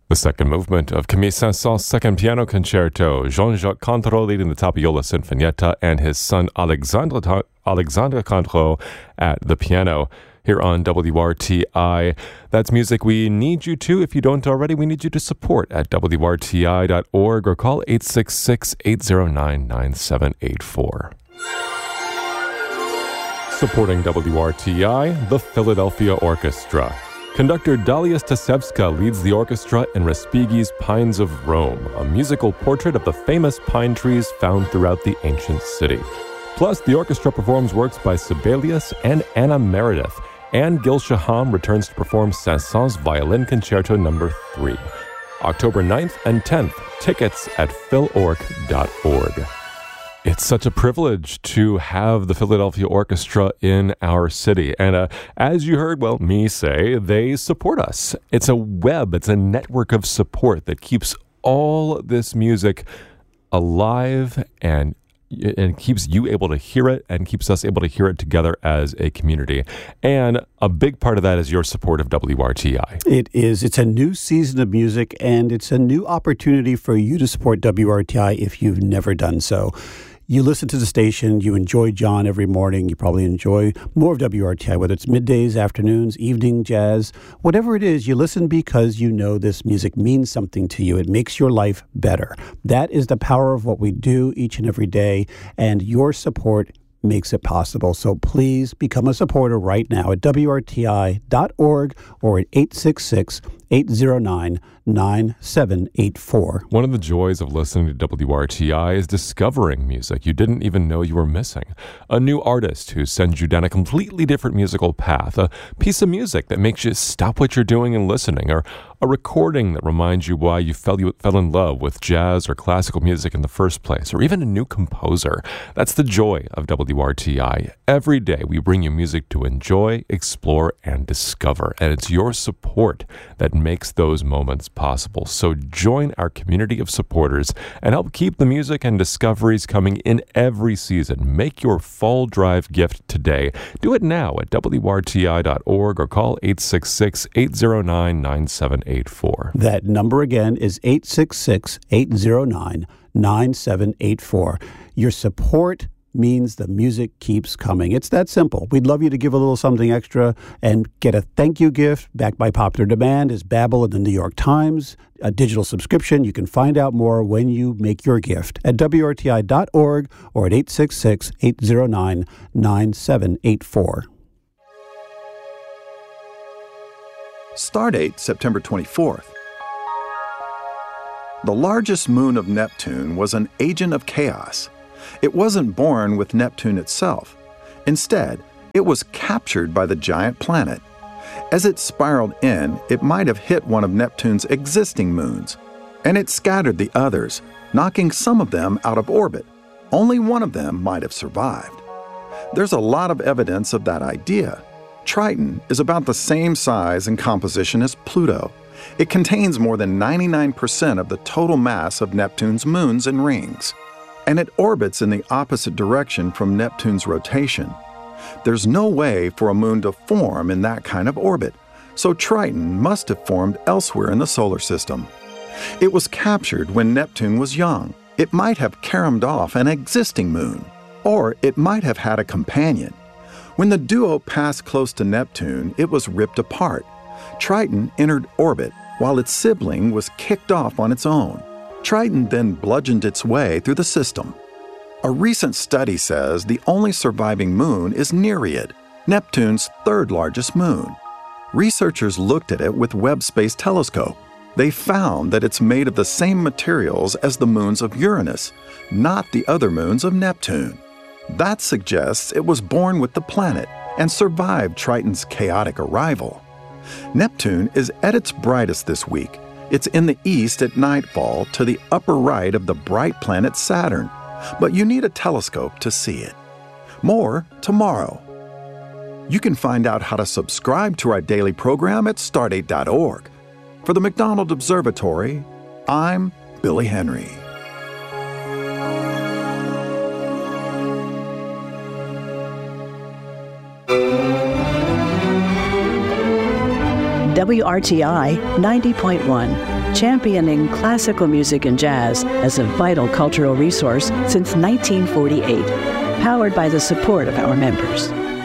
The second movement of Camille Saint-Saëns' Second Piano Concerto, Jean-Jacques Contreau leading the Tapiola Sinfonietta and his son Alexandre Contreau at the piano here on WRTI. That's music we need you to. If you don't already, we need you to support at WRTI.org or call 866-809-9784. Supporting WRTI, the Philadelphia Orchestra. Conductor Dalia Stasevska leads the orchestra in Respighi's Pines of Rome, a musical portrait of the famous pine trees found throughout the ancient city. Plus, the orchestra performs works by Sibelius and Anna Meredith, and Gil Shaham returns to perform Saint-Saëns' Violin Concerto No. 3. October 9th and 10th, tickets at philorg.org. It's such a privilege to have the Philadelphia Orchestra in our city. And as you heard, me say, they support us. It's a network of support that keeps all this music alive and keeps you able to hear it and keeps us able to hear it together as a community. And a big part of that is your support of WRTI. It is. It's a new season of music, and it's a new opportunity for you to support WRTI if you've never done so. You listen to the station, you enjoy John every morning, you probably enjoy more of WRTI, whether it's middays, afternoons, evening jazz, whatever it is, you listen because you know this music means something to you. It makes your life better. That is the power of what we do each and every day, and your support makes it possible. So please become a supporter right now at WRTI.org or at 866-809-9784. One of the joys of listening to WRTI is discovering music you didn't even know you were missing. A new artist who sends you down a completely different musical path, a piece of music that makes you stop what you're doing and listening, or a recording that reminds you why you fell in love with jazz or classical music in the first place, or even a new composer. That's the joy of WRTI. Every day we bring you music to enjoy, explore, and discover, and it's your support that makes those moments possible. So join our community of supporters and help keep the music and discoveries coming in every season. Make your fall drive gift today. Do it now at WRTI.org or call 866-809-9784. That number again is 866-809-9784. Your support means the music keeps coming. It's that simple. We'd love you to give a little something extra and get a thank you gift backed by popular demand is Babbel and the New York Times, a digital subscription. You can find out more when you make your gift at WRTI.org or at 866-809-9784. Stardate, September 24th. The largest moon of Neptune was an agent of chaos. It wasn't born with Neptune itself. Instead, it was captured by the giant planet. As it spiraled in, it might have hit one of Neptune's existing moons, and it scattered the others, knocking some of them out of orbit. Only one of them might have survived. There's a lot of evidence of that idea. Triton is about the same size and composition as Pluto. It contains more than 99% of the total mass of Neptune's moons and rings, and it orbits in the opposite direction from Neptune's rotation. There's no way for a moon to form in that kind of orbit, so Triton must have formed elsewhere in the solar system. It was captured when Neptune was young. It might have caromed off an existing moon, or it might have had a companion. When the duo passed close to Neptune, it was ripped apart. Triton entered orbit while its sibling was kicked off on its own. Triton then bludgeoned its way through the system. A recent study says the only surviving moon is Nereid, Neptune's third largest moon. Researchers looked at it with Webb Space Telescope. They found that it's made of the same materials as the moons of Uranus, not the other moons of Neptune. That suggests it was born with the planet and survived Triton's chaotic arrival. Neptune is at its brightest this week. It's in the east at nightfall to the upper right of the bright planet Saturn, but you need a telescope to see it. More tomorrow. You can find out how to subscribe to our daily program at stardate.org. For the McDonald Observatory, I'm Billy Henry. WRTI 90.1, championing classical music and jazz as a vital cultural resource since 1948, powered by the support of our members.